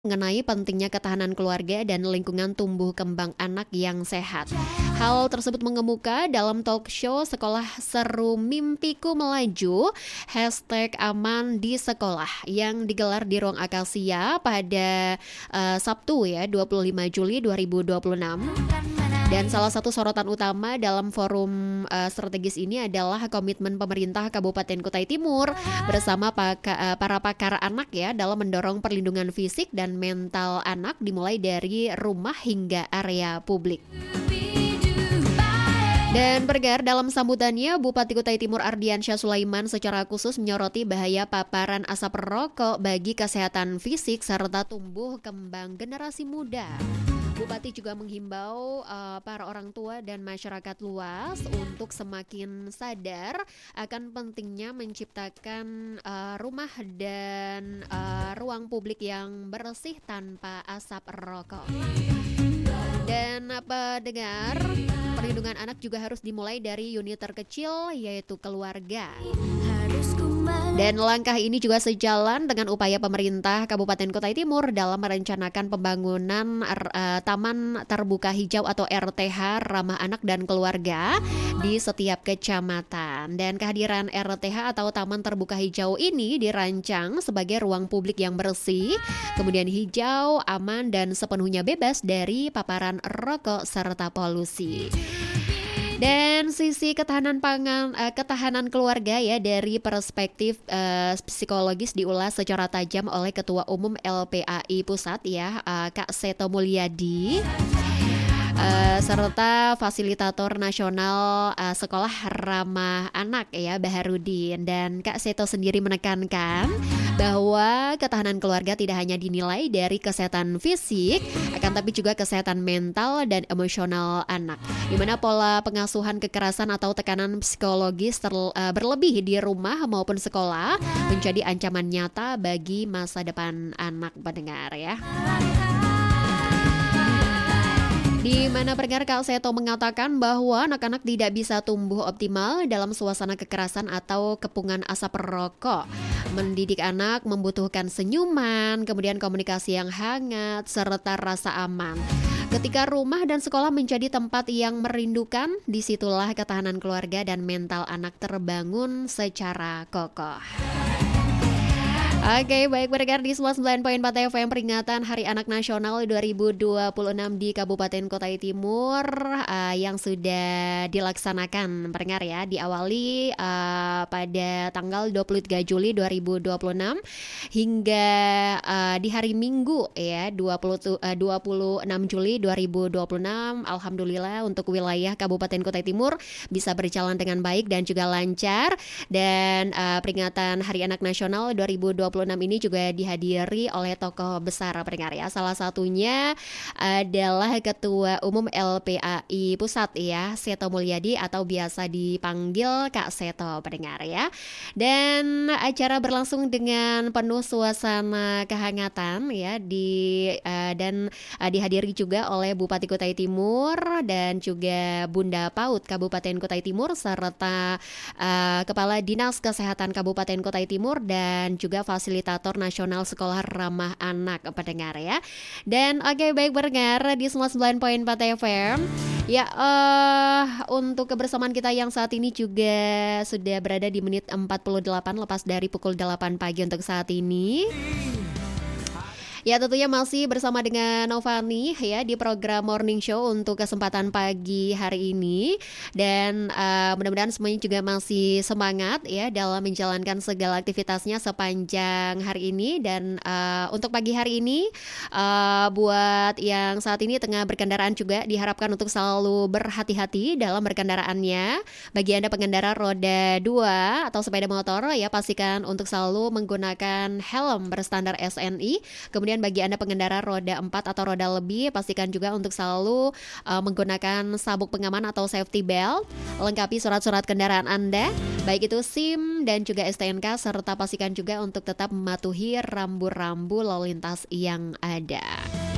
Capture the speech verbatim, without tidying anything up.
Mengenai pentingnya ketahanan keluarga dan lingkungan tumbuh kembang anak yang sehat. Hal tersebut mengemuka dalam talk show Sekolah Seru Mimpiku Melaju hashtag Aman di Sekolah yang digelar di Ruang Akasia pada uh, Sabtu ya dua puluh lima Juli dua ribu dua puluh enam. Dan salah satu sorotan utama dalam forum uh, strategis ini adalah komitmen pemerintah Kabupaten Kutai Timur bersama paka, uh, para pakar anak ya dalam mendorong perlindungan fisik dan mental anak dimulai dari rumah hingga area publik. Dan bergar dalam sambutannya, Bupati Kutai Timur Ardiansyah Sulaiman secara khusus menyoroti bahaya paparan asap rokok bagi kesehatan fisik serta tumbuh kembang generasi muda. Bupati juga menghimbau uh, para orang tua dan masyarakat luas untuk semakin sadar akan pentingnya menciptakan uh, rumah dan uh, ruang publik yang bersih tanpa asap rokok. Dan apa dengar, perlindungan anak juga harus dimulai dari unit terkecil yaitu keluarga. Dan langkah ini juga sejalan dengan upaya pemerintah Kabupaten Kutai Timur dalam merencanakan pembangunan uh, Taman Terbuka Hijau atau R T H ramah anak dan keluarga di setiap kecamatan. Dan kehadiran R T H atau Taman Terbuka Hijau ini dirancang sebagai ruang publik yang bersih, kemudian hijau, aman, dan sepenuhnya bebas dari paparan rokok serta polusi. Dan sisi ketahanan pangan, uh, ketahanan keluarga ya dari perspektif uh, psikologis diulas secara tajam oleh Ketua Umum L P A I Pusat ya, uh, Kak Seto Mulyadi. Uh, serta fasilitator nasional uh, sekolah ramah anak ya Baharudin. Dan Kak Seto sendiri menekankan bahwa ketahanan keluarga tidak hanya dinilai dari kesehatan fisik, akan tapi juga kesehatan mental dan emosional anak, di mana pola pengasuhan kekerasan atau tekanan psikologis ter, uh, berlebih di rumah maupun sekolah menjadi ancaman nyata bagi masa depan anak pendengar ya. Di mana pendengar Kak Seto mengatakan bahwa anak-anak tidak bisa tumbuh optimal dalam suasana kekerasan atau kepungan asap rokok. Mendidik anak membutuhkan senyuman, kemudian komunikasi yang hangat, serta rasa aman. Ketika rumah dan sekolah menjadi tempat yang merindukan, disitulah ketahanan keluarga dan mental anak terbangun secara kokoh. Oke, baik pendengar di sembilan koma empat F M peringatan Hari Anak Nasional dua ribu dua puluh enam di Kabupaten Kutai Timur uh, yang sudah dilaksanakan pendengar ya, diawali uh, pada tanggal dua puluh tiga Juli dua ribu dua puluh enam hingga uh, di hari Minggu ya dua puluh, uh, dua puluh enam Juli dua ribu dua puluh enam. Alhamdulillah untuk wilayah Kabupaten Kutai Timur bisa berjalan dengan baik dan juga lancar. Dan uh, peringatan Hari Anak Nasional dua ribu dua puluh enam ini juga dihadiri oleh tokoh besar pendengar ya. Salah satunya adalah Ketua Umum L P A I Pusat ya, Seto Mulyadi atau biasa dipanggil Kak Seto pendengar ya. Dan acara berlangsung dengan penuh suasana kehangatan ya di uh, dan uh, dihadiri juga oleh Bupati Kutai Timur dan juga Bunda PAUD Kabupaten Kutai Timur serta uh, Kepala Dinas Kesehatan Kabupaten Kutai Timur dan juga fasilitator nasional sekolah ramah anak pendengar ya. Dan oke okay, baik pendengar di semua sembilan koma empat F M. Ya uh, untuk kebersamaan kita yang saat ini juga sudah berada di menit empat puluh delapan lepas dari pukul delapan pagi untuk saat ini. Ya tentunya masih bersama dengan Novani ya di program Morning Show untuk kesempatan pagi hari ini. Dan uh, mudah-mudahan semuanya juga masih semangat ya dalam menjalankan segala aktivitasnya sepanjang hari ini. Dan uh, untuk pagi hari ini uh, buat yang saat ini tengah berkendaraan juga diharapkan untuk selalu berhati-hati dalam berkendaraannya. Bagi Anda pengendara roda dua atau sepeda motor ya pastikan untuk selalu menggunakan helm berstandar S N I. Kemudian Kemudian bagi Anda pengendara roda empat atau roda lebih, pastikan juga untuk selalu uh, menggunakan sabuk pengaman atau safety belt. Lengkapi surat-surat kendaraan Anda, baik itu SIM dan juga S T N K, serta pastikan juga untuk tetap mematuhi rambu-rambu lalu lintas yang ada.